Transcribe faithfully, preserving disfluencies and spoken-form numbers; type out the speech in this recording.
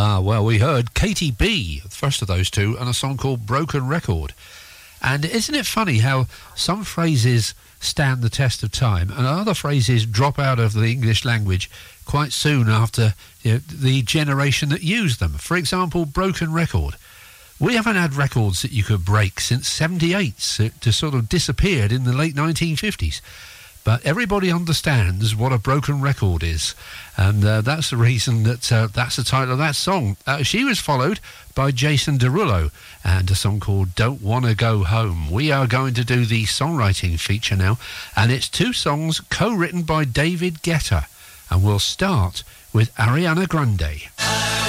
Ah, well, we heard Katie B, the first of those two, and a song called Broken Record. And isn't it funny how some phrases stand the test of time and other phrases drop out of the English language quite soon after, you know, the generation that used them? For example, broken record. We haven't had records that you could break since seventy-eight, so it just sort of disappeared in the late nineteen fifties. But everybody understands what a broken record is, and uh, that's the reason that uh, that's the title of that song. Uh, she was followed by Jason Derulo and a song called Don't Wanna Go Home. We are going to do the songwriting feature now, and it's two songs co-written by David Guetta, and we'll start with Ariana Grande.